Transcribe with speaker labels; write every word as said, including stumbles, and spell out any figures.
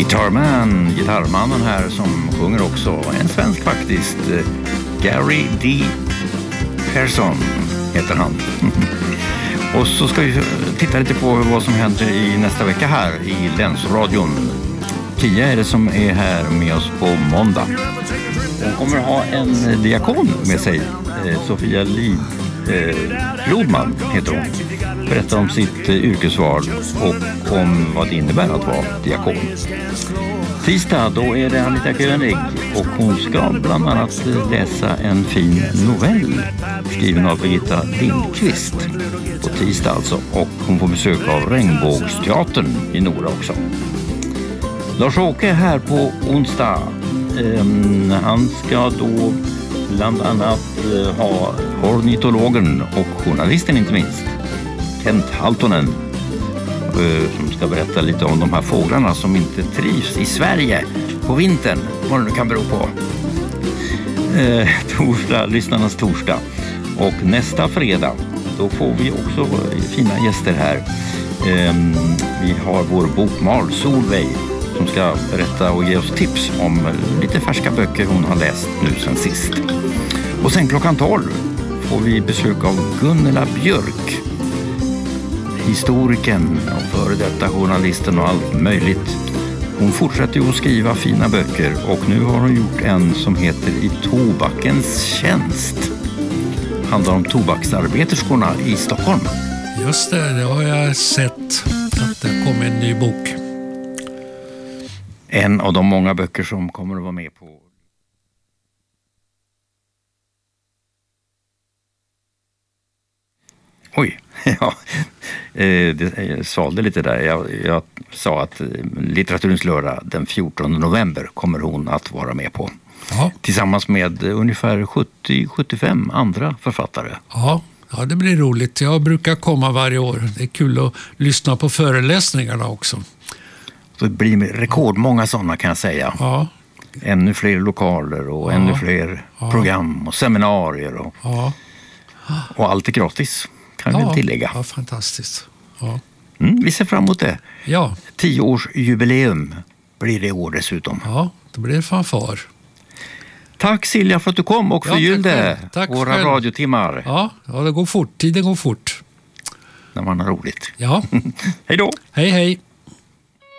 Speaker 1: Guitarman, gitarrmannen här som sjunger också. En svensk faktiskt. Gary D. Persson heter han. Och så ska vi titta lite på vad som händer i nästa vecka här i Länsradion. Kia är det som är här med oss på måndag. Hon kommer ha en diakon med sig. Sofia Lid eh, Flodman heter hon. Berättar om sitt eh, yrkesval och om vad det innebär att vara diakon. Tisdag då är det Anita König och hon ska bland annat läsa en fin novell skriven av Birgitta Lindqvist på tisdag alltså. Och hon får besök av Regnbågsteatern i Nora också. Lars-Åke är här på onsdag. Um, han ska då bland annat uh, ha ornitologen och journalisten inte minst Kent Haltonen uh, som ska berätta lite om de här fåglarna som inte trivs i Sverige på vintern, vad det nu kan bero på. Uh, torsdag, lyssnarnas torsdag. Och nästa fredag då får vi också fina gäster här. Um, vi har vår bokmal Solveig som ska berätta och ge oss tips om lite färska böcker hon har läst nu sen sist. Och sen klockan tolv får vi besök av Gunilla Björk. Historikern och före detta journalisten och allt möjligt. Hon fortsätter ju att skriva fina böcker och nu har hon gjort en som heter I tobakens tjänst. Handlar om tobaksarbeterskorna i Stockholm.
Speaker 2: Just det, det har jag sett att det kommer en ny bok.
Speaker 1: En av de många böcker som kommer att vara med på. Oj, ja, det svalde lite där. Jag, jag sa att Litteraturens lördag den fjortonde november kommer hon att vara med på.
Speaker 2: Ja.
Speaker 1: Tillsammans med ungefär sjuttio till sjuttiofem andra författare.
Speaker 2: Ja. Ja, det blir roligt. Jag brukar komma varje år. Det är kul att lyssna på föreläsningarna också.
Speaker 1: Så det blir rekordmånga sådana kan jag säga.
Speaker 2: Ja.
Speaker 1: Ännu fler lokaler och ja. ännu fler ja. program och seminarier. Och,
Speaker 2: ja.
Speaker 1: och allt är gratis kan
Speaker 2: ja.
Speaker 1: vi tillägga.
Speaker 2: Ja, fantastiskt. Ja.
Speaker 1: Mm, vi ser fram emot det.
Speaker 2: Ja.
Speaker 1: Tioårsjubileum blir det i år dessutom.
Speaker 2: Ja, då blir det fanfar.
Speaker 1: Tack Silja för att du kom och förgyllde
Speaker 2: ja,
Speaker 1: våra själv. radiotimmar.
Speaker 2: Ja, ja, det går fort. Tiden går fort.
Speaker 1: När man har roligt.
Speaker 2: Ja.
Speaker 1: Hej då.
Speaker 2: Hej, hej.